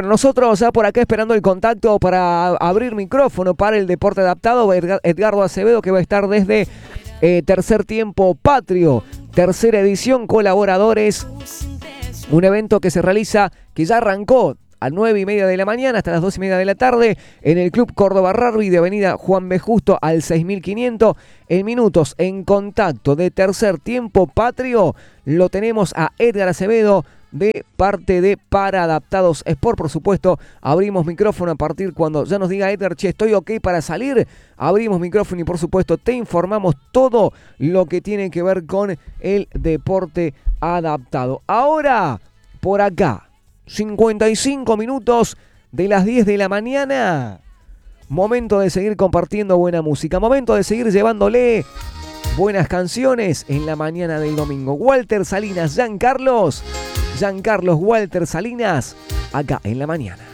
Nosotros ya por acá esperando el contacto para abrir micrófono para el deporte adaptado. Edgardo Acevedo, que va a estar desde Tercer Tiempo Patrio, tercera edición, colaboradores. Un evento que se realiza, que ya arrancó a 9:30 de la mañana hasta las 2:30 de la tarde en el Club Córdoba Rugby de Avenida Juan B. Justo al 6500. En minutos, en contacto de Tercer Tiempo Patrio, lo tenemos a Edgar Acevedo de parte de Para Adaptados Sport. Por supuesto, abrimos micrófono a partir cuando ya nos diga Edgar, che, estoy ok para salir. Abrimos micrófono y por supuesto te informamos todo lo que tiene que ver con el deporte adaptado. Ahora, por acá, 55 minutos de las 10 de la mañana. Momento de seguir compartiendo buena música. Momento de seguir llevándole buenas canciones en la mañana del domingo. Walter Salinas, Giancarlos Walter Salinas, acá en la mañana.